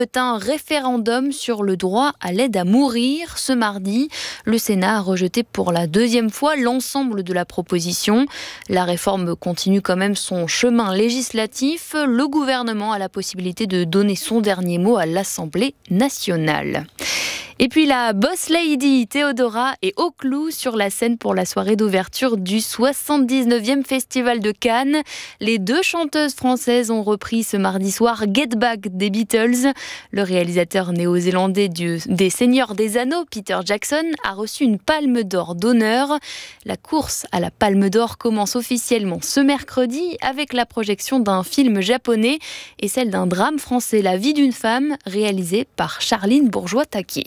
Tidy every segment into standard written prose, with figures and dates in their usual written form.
Un référendum sur le droit à l'aide à mourir. Ce mardi, le Sénat a rejeté pour la deuxième fois l'ensemble de la proposition. La réforme continue quand même son chemin législatif. Le gouvernement a la possibilité de donner son dernier mot à l'Assemblée nationale. Et puis la boss lady Théodora est au clou sur la scène pour la soirée d'ouverture du 79e Festival de Cannes. Les deux chanteuses françaises ont repris ce mardi soir Get Back des Beatles. Le réalisateur néo-zélandais des Seigneurs des Anneaux, Peter Jackson, a reçu une palme d'or d'honneur. La course à la palme d'or commence officiellement ce mercredi avec la projection d'un film japonais et celle d'un drame français, La vie d'une femme, réalisé par Charline Bourgeois-Taquet.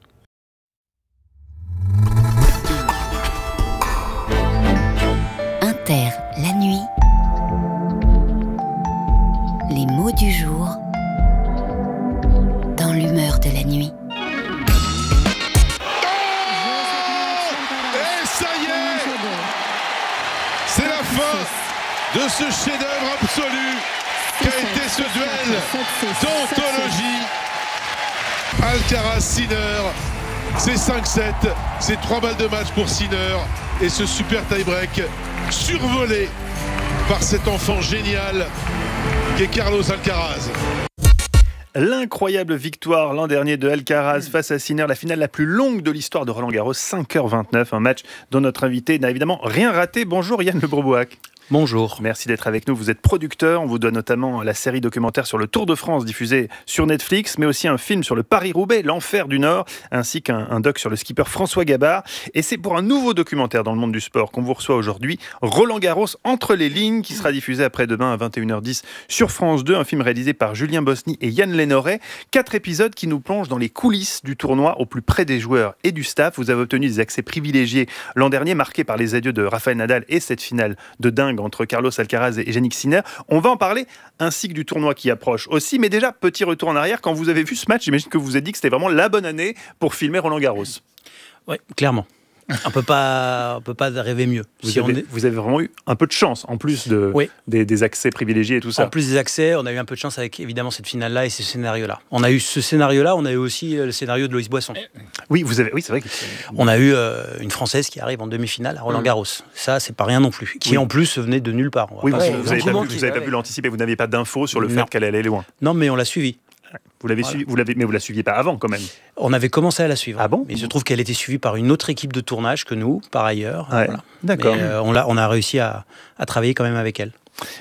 Inter, la nuit. Les mots du jour dans l'humeur de la nuit. Et ça y est, c'est la fin de ce chef-d'œuvre absolu qu'a été ce duel d'anthologie. Alcaraz-Sinner, c'est 5-7, c'est 3 balles de match pour Sinner et ce super tie-break survolé par cet enfant génial qu'est Carlos Alcaraz. L'incroyable victoire l'an dernier de Alcaraz face à Sinner, la finale la plus longue de l'histoire de Roland-Garros, 5h29, un match dont notre invité n'a évidemment rien raté. Bonjour Yann Le Bourboac. Bonjour. Merci d'être avec nous. Vous êtes producteur. On vous doit notamment la série documentaire sur le Tour de France diffusée sur Netflix, mais aussi un film sur le Paris-Roubaix, l'Enfer du Nord, ainsi qu'un doc sur le skipper François Gabard. Et c'est pour un nouveau documentaire dans le monde du sport qu'on vous reçoit aujourd'hui, Roland-Garros entre les lignes, qui sera diffusé après-demain à 21h10 sur France 2, un film réalisé par Julien Bosny et Yann Lénoret. 4 épisodes qui nous plongent dans les coulisses du tournoi, au plus près des joueurs et du staff. Vous avez obtenu des accès privilégiés l'an dernier, marqués par les adieux de Rafael Nadal et cette finale de dingue entre Carlos Alcaraz et Jannik Sinner. On va en parler, ainsi que du tournoi qui approche aussi. Mais déjà, petit retour en arrière, quand vous avez vu ce match, j'imagine que vous vous êtes dit que c'était vraiment la bonne année pour filmer Roland-Garros. Oui, clairement. On peut pas rêver mieux. Vous avez vraiment eu un peu de chance, en plus des accès privilégiés et tout ça. En plus des accès, on a eu un peu de chance avec évidemment cette finale-là et ce scénario-là. On a eu ce scénario-là, on a eu aussi le scénario de Loïs Boisson. Oui, c'est vrai. On a eu une Française qui arrive en demi-finale à Roland-Garros. Ça, c'est pas rien non plus. Qui en plus venait de nulle part. Oui, vous n'avez pas pu l'anticiper, vous n'aviez pas d'infos sur le fait qu'elle allait loin. Non, mais on l'a suivi. Vous l'avez suivi, mais vous la suiviez pas avant quand même. On avait commencé à la suivre. Ah bon ? Mais il se trouve qu'elle était suivie par une autre équipe de tournage que nous, par ailleurs. Ouais. Voilà. D'accord. Mais, on a réussi à travailler quand même avec elle.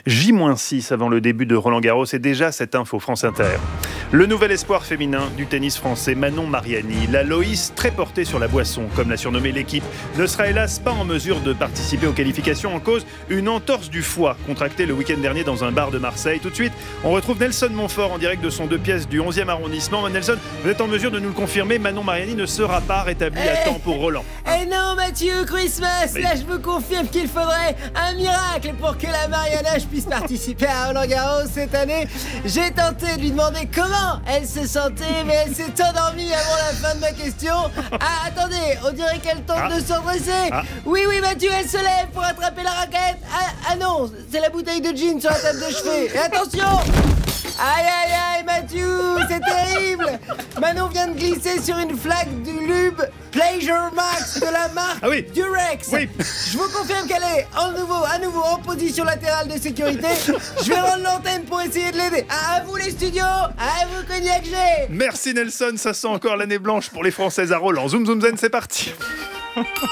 J-6 avant le début de Roland-Garros, et déjà cette info France Inter. Le nouvel espoir féminin du tennis français, Manon Mariani, la Loïs très portée sur la boisson, comme l'a surnommée l'équipe, ne sera hélas pas en mesure de participer aux qualifications en cause une entorse du foie contractée le week-end dernier dans un bar de Marseille. Tout de suite, on retrouve Nelson Montfort en direct de son 2 pièces du 11e arrondissement. Nelson, vous êtes en mesure de nous le confirmer, Manon Mariani ne sera pas rétablie à temps pour Roland. Eh non Mathieu, Christmas, là je vous confirme qu'il faudrait un miracle pour que la Marianage puisse participer à Roland-Garros cette année. J'ai tenté de lui demander comment elle se sentait, mais elle s'est endormie avant la fin de ma question. Ah, attendez, on dirait qu'elle tente de se redresser. Oui, Mathieu, elle se lève pour attraper la raquette. Ah non, c'est la bouteille de gin sur la table de chevet. Et attention! Aïe, Mathieu, c'est terrible. Manon vient de glisser sur une flaque du Lube Pleasure Max de la marque Durex. Oui. Je vous confirme qu'elle est à nouveau en position latérale de sécurité. Je vais rendre l'antenne pour essayer de l'aider. À vous les studios, à vous Cognac G. Merci Nelson, ça sent encore l'année blanche pour les Françaises à Roland. Zoom Zen, c'est parti.